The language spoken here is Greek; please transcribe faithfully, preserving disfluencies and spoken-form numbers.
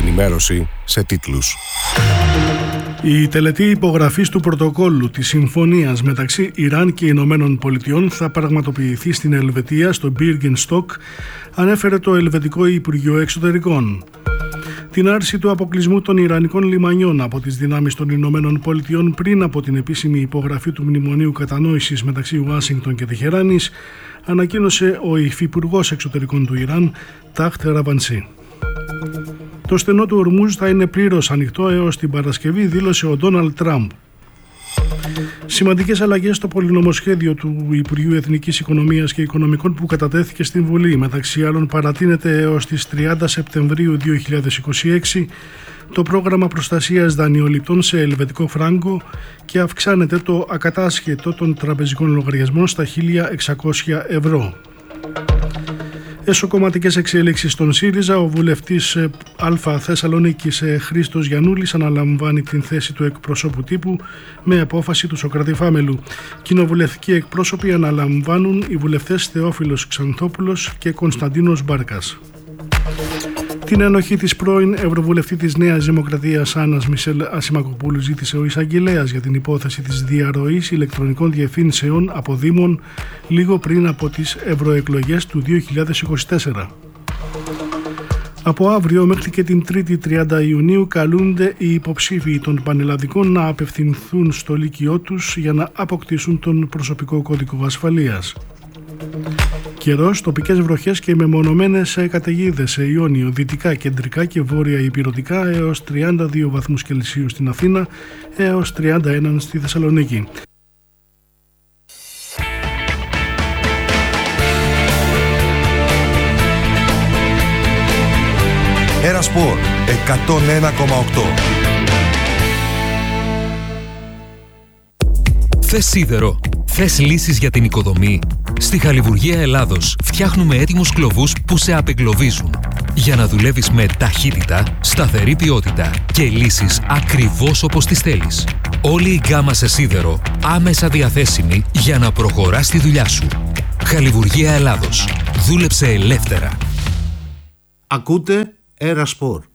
ενημέρωση σε τίτλους. Η τελετή υπογραφής του πρωτοκόλλου της συμφωνίας μεταξύ Ιράν και Ηνωμένων Πολιτειών θα πραγματοποιηθεί στην Ελβετία, στο Birkenstock, ανέφερε το Ελβετικό Υπουργείο Εξωτερικών. Την άρση του αποκλεισμού των Ιρανικών λιμανιών από τις δυνάμεις των Ηνωμένων Πολιτειών πριν από την επίσημη υπογραφή του Μνημονίου Κατανόησης μεταξύ Ουάσιγκτον και Τεχεράνης ανακοίνωσε ο Υφυπουργός Εξωτερικών του Ιράν, Τάχτ Ραβανσί. Το στενό του Ορμούζ θα είναι πλήρως ανοιχτό έως την Παρασκευή, δήλωσε ο Ντόναλντ Τραμπ. Σημαντικές αλλαγές στο πολυνομοσχέδιο του Υπουργείου Εθνικής Οικονομίας και Οικονομικών που κατατέθηκε στην Βουλή, μεταξύ άλλων παρατείνεται έως τις τριάντα Σεπτεμβρίου δύο χιλιάδες είκοσι έξι το πρόγραμμα προστασίας δανειοληπτών σε ελβετικό φράγκο και αυξάνεται το ακατάσχετο των τραπεζικών λογαριασμών στα χίλια εξακόσια ευρώ. Εσωκομματικές εξέλιξεις στον ΣΥΡΙΖΑ, ο βουλευτής Α Θεσσαλονίκης Χρήστος Γιαννούλης αναλαμβάνει την θέση του εκπροσώπου τύπου με απόφαση του Σωκράτη Φάμελου. Κοινοβουλευτικοί εκπρόσωποι αναλαμβάνουν οι βουλευτές Θεόφιλος Ξανθόπουλος και Κωνσταντίνος Μπάρκας. Την ενοχή της πρώην Ευρωβουλευτή της Νέας Δημοκρατίας Άννας Μισελ Ασημακοπούλου ζήτησε ο εισαγγελέας για την υπόθεση της διαρροής ηλεκτρονικών διευθύνσεων από Δήμων λίγο πριν από τις ευρωεκλογές του δύο χιλιάδες είκοσι τέσσερα. Από αύριο μέχρι και την τρίτη τριάντα Ιουνίου καλούνται οι υποψήφοι των πανελλαδικών να απευθυνθούν στο λύκειό τους για να αποκτήσουν τον προσωπικό κώδικο ασφαλείας. Καιρός, τοπικές βροχές και μεμονωμένες καταιγίδες σε Ιόνιο, δυτικά, κεντρικά και βόρεια υπηρετικά έως τριάντα δύο βαθμούς Κελσίου στην Αθήνα έως τριάντα ένα στη Θεσσαλονίκη. Ένα Σπορ εκατόν ένα κόμμα οκτώ. Θες σίδερο? Θες λύσεις για την οικοδομή? Στη Χαλιβουργία Ελλάδος φτιάχνουμε έτοιμους κλωβούς που σε απεγκλωβίζουν για να δουλεύεις με ταχύτητα, σταθερή ποιότητα και λύσεις ακριβώς όπως τις θέλεις. Όλη η γκάμα σε σίδερο άμεσα διαθέσιμη για να προχωράς τη δουλειά σου. Χαλιβουργία Ελλάδος. Δούλεψε ελεύθερα. Ακούτε Ένα Σπορ.